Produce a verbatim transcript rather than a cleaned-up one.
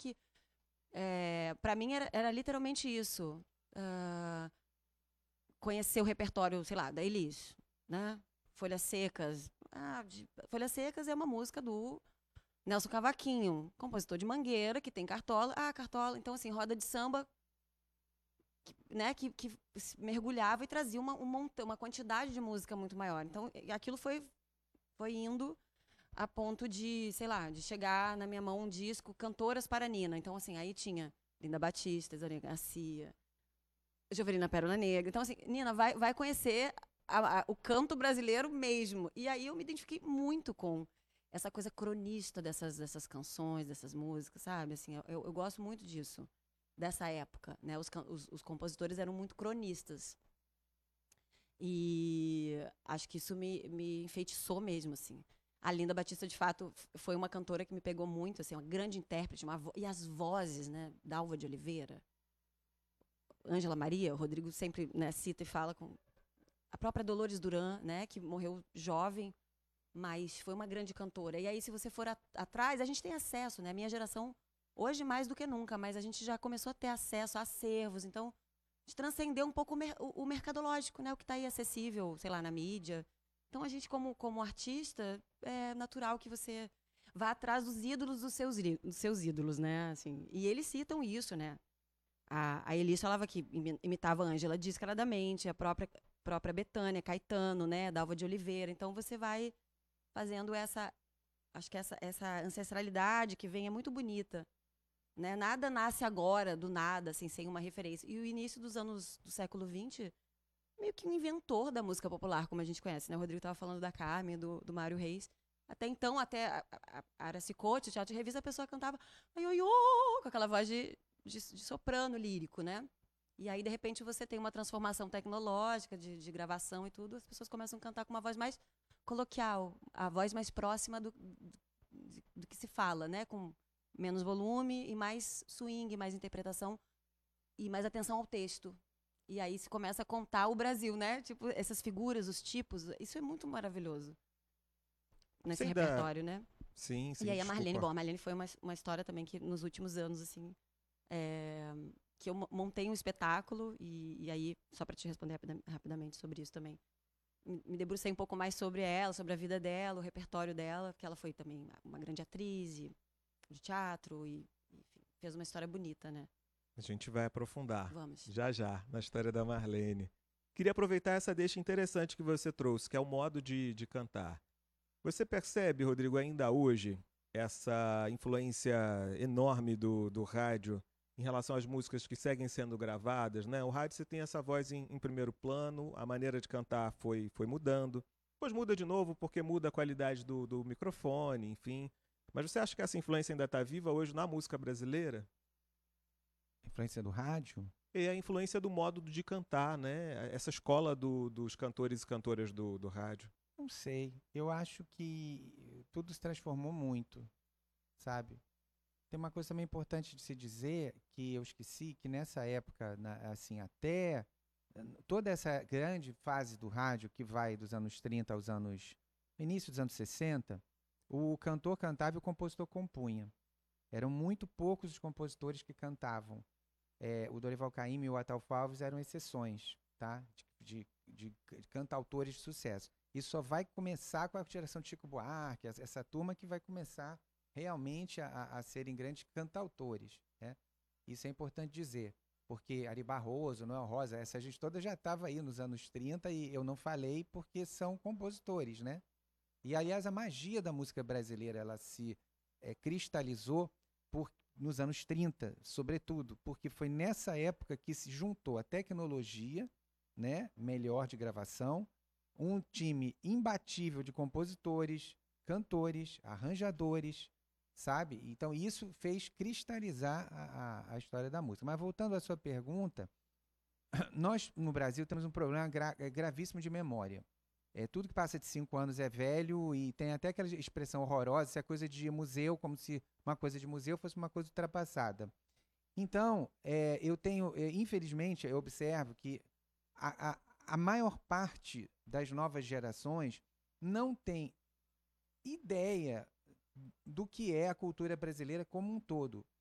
que, é, para mim, era, era literalmente isso. Uh, conhecer o repertório, sei lá, da Elis, né? Folhas Secas. Ah, de, Folhas Secas é uma música do Nelson Cavaquinho, compositor de Mangueira, que tem Cartola. Ah, Cartola. Então, assim, roda de samba, né, que, que mergulhava e trazia uma, uma, uma quantidade de música muito maior. Então, aquilo foi, foi indo a ponto de, sei lá, de chegar na minha mão um disco Cantoras para Nina. Então, assim, aí tinha Linda Batista, Isadora Garcia, Jovelina Pérola Negra. Então, assim, Nina, vai, vai conhecer a, a, o canto brasileiro mesmo. E aí eu me identifiquei muito com essa coisa cronista dessas, dessas canções, dessas músicas, sabe? Assim, eu, eu gosto muito disso, dessa época, né? Os, os, os compositores eram muito cronistas. E acho que isso me, me enfeitiçou mesmo, assim. A Linda Batista, de fato, foi uma cantora que me pegou muito, assim, uma grande intérprete, uma vo... e as vozes, né, Dalva de Oliveira, Ângela Maria, o Rodrigo sempre, né, cita e fala com a própria Dolores Duran, né, que morreu jovem, mas foi uma grande cantora. E aí, se você for a, atrás, a gente tem acesso, né, a minha geração, hoje mais do que nunca, mas a gente já começou a ter acesso a acervos, então, a gente transcendeu um pouco o, mer o mercadológico, né, o que está aí acessível, sei lá, na mídia. Então, a gente, como, como artista, é natural que você vá atrás dos ídolos dos seus, dos seus ídolos, né? Assim, e eles citam isso, né? A, a Elis falava que imitava a Ângela descaradamente, a própria, própria Bethânia, Caetano, né? Dalva de Oliveira. Então, você vai fazendo essa... Acho que essa, essa ancestralidade que vem é muito bonita. Né? Nada nasce agora, do nada, assim, sem uma referência. E o início dos anos do século vinte... meio que um inventor da música popular, como a gente conhece, né? O Rodrigo estava falando da Carmen, do, do Mário Reis. Até então, até a, a, a Aracicote, o Teatro de Revista, a pessoa cantava ai, oi, oi, com aquela voz de, de, de soprano lírico, né? E aí, de repente, você tem uma transformação tecnológica de, de gravação e tudo, as pessoas começam a cantar com uma voz mais coloquial, a voz mais próxima do, do, do que se fala, né? Com menos volume e mais swing, mais interpretação e mais atenção ao texto. E aí se começa a contar o Brasil, né? Tipo, essas figuras, os tipos. Isso é muito maravilhoso nesse Sei da... repertório, né? Sim, E sim, aí a Marlene, bom, desculpa. a Marlene foi uma, uma história também que nos últimos anos, assim, é, que eu montei um espetáculo e, e aí, só para te responder rapida, rapidamente sobre isso também, me, me debrucei um pouco mais sobre ela, sobre a vida dela, o repertório dela, porque ela foi também uma grande atriz e, de teatro e, enfim, fez uma história bonita, né? A gente vai aprofundar Vamos. já já na história da Marlene. Queria aproveitar essa deixa interessante que você trouxe, que é o modo de, de cantar. Você percebe, Rodrigo, ainda hoje, essa influência enorme do, do rádio em relação às músicas que seguem sendo gravadas, né? O rádio você tem essa voz em, em primeiro plano, a maneira de cantar foi, foi mudando. Depois muda de novo porque muda a qualidade do, do microfone, enfim. Mas você acha que essa influência ainda está viva hoje na música brasileira? Influência do rádio? E a influência do modo de cantar, né? Essa escola do, dos cantores e cantoras do, do rádio. Não sei. Eu acho que tudo se transformou muito, sabe? Tem uma coisa também importante de se dizer, que eu esqueci, que nessa época, na, assim, até toda essa grande fase do rádio, que vai dos anos trinta aos anos... início dos anos sessenta, o cantor cantava e o compositor compunha. Eram muito poucos os compositores que cantavam. É, o Dorival Caymmi e o Ataulfo Alves eram exceções, tá? de, de, de cantautores de sucesso. Isso só vai começar com a geração de Chico Buarque, essa, essa turma que vai começar realmente a, a serem grandes cantautores, né? Isso é importante dizer, porque Ari Barroso, Noel Rosa, essa gente toda já estava aí nos anos trinta e eu não falei porque são compositores, né? E, aliás, a magia da música brasileira, ela se é, cristalizou por, nos anos trinta, sobretudo, porque foi nessa época que se juntou a tecnologia, né, melhor de gravação, um time imbatível de compositores, cantores, arranjadores, sabe? Então, isso fez cristalizar a, a, a história da música. Mas, voltando à sua pergunta, nós, no Brasil, temos um problema gra gravíssimo de memória. É, tudo que passa de cinco anos é velho e tem até aquela expressão horrorosa, se é coisa de museu, como se uma coisa de museu fosse uma coisa ultrapassada. Então, é, eu tenho, é, infelizmente, eu observo que a, a, a maior parte das novas gerações não tem ideia do que é a cultura brasileira como um todo.